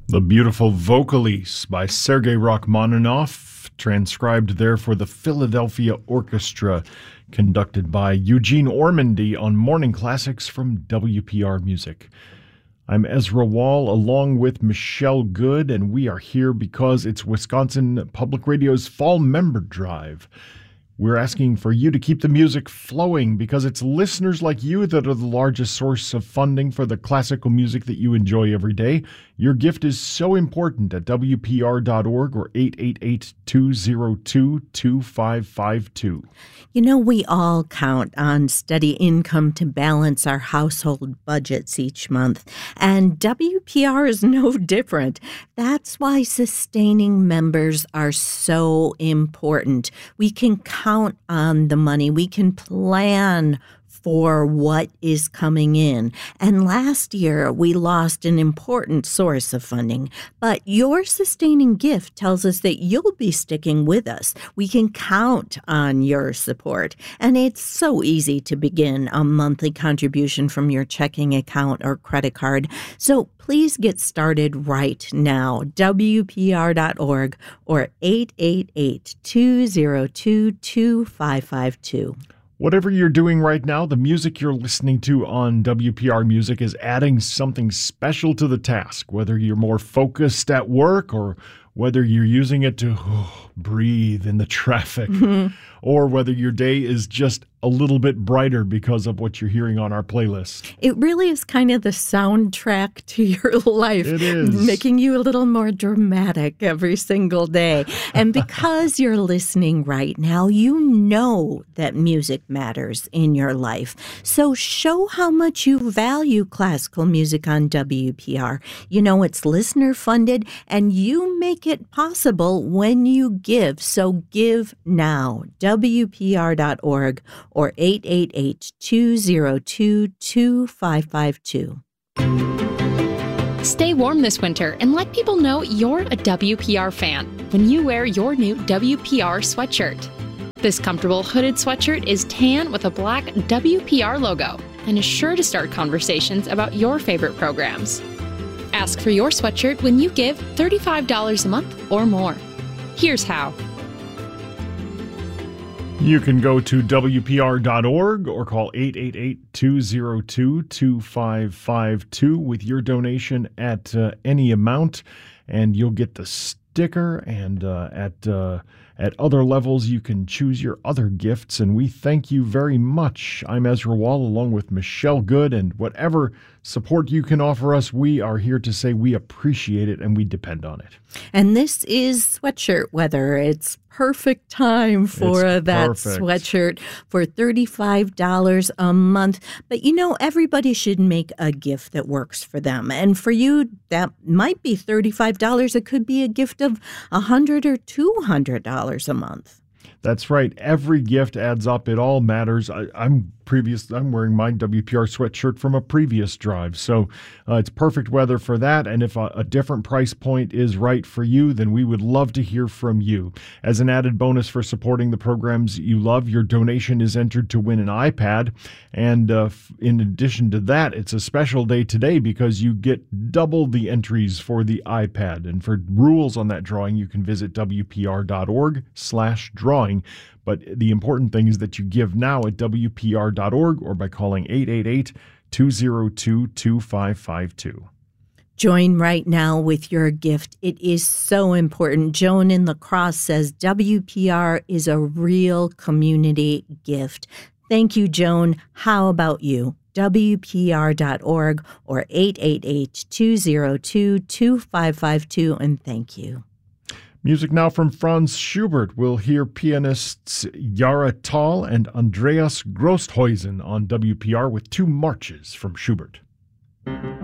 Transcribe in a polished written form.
The Beautiful Vocalise by Sergei Rachmaninoff, transcribed there for the Philadelphia Orchestra, conducted by Eugene Ormandy on Morning Classics from WPR Music. I'm Ezra Wall along with Michelle Good, and we are here because it's Wisconsin Public Radio's Fall Member Drive. We're asking for you to keep the music flowing because it's listeners like you that are the largest source of funding for the classical music that you enjoy every day. Your gift is so important at WPR.org or 888-202-2552. You know, we all count on steady income to balance our household budgets each month, and WPR is no different. That's why sustaining members are so important. We can count on the money. We can plan for what is coming in. And last year, we lost an important source of funding. But your sustaining gift tells us that you'll be sticking with us. We can count on your support. And it's so easy to begin a monthly contribution from your checking account or credit card. So please get started right now. WPR.org or 888-202-2552. Whatever you're doing right now, the music you're listening to on WPR Music is adding something special to the task, whether you're more focused at work or whether you're using it to breathe in the traffic, or whether your day is just a little bit brighter because of what you're hearing on our playlist. It really is kind of the soundtrack to your life. It is. Making you a little more dramatic every single day. And because you're listening right now, you know that music matters in your life. So show how much you value classical music on WPR. You know it's listener funded, and you make it possible when you give. So give now. WPR.org or 888-202-2552. Stay warm this winter and let people know you're a WPR fan when you wear your new WPR sweatshirt. This comfortable hooded sweatshirt is tan with a black WPR logo and is sure to start conversations about your favorite programs. Ask for your sweatshirt when you give $35 a month or more. Here's how. You can go to WPR.org or call 888-202-2552 with your donation at any amount, and you'll get the sticker. And at other levels, you can choose your other gifts, and we thank you very much. I'm Ezra Wall along with Michelle Good, and whatever support you can offer us, we are here to say we appreciate it and we depend on it. And this is sweatshirt weather. It's perfect time for that sweatshirt for $35 a month. But you know, everybody should make a gift that works for them. And for you, that might be $35. It could be a gift of $100 or $200 a month. That's right. Every gift adds up. It all matters. I'm wearing my WPR sweatshirt from a previous drive. So it's perfect weather for that. And if a different price point is right for you, then we would love to hear from you. As an added bonus for supporting the programs you love, your donation is entered to win an iPad. And in addition to that, it's a special day today because you get double the entries for the iPad. And for rules on that drawing, you can visit WPR.org/drawing. But the important thing is that you give now at WPR.org or by calling 888-202-2552. Join right now with your gift. It is so important. Joan in La Crosse says WPR is a real community gift. Thank you, Joan. How about you? WPR.org or 888-202-2552, and thank you. Music now from Franz Schubert. We'll hear pianists Yara Thal and Andreas Grosthuysen on WPR with two marches from Schubert.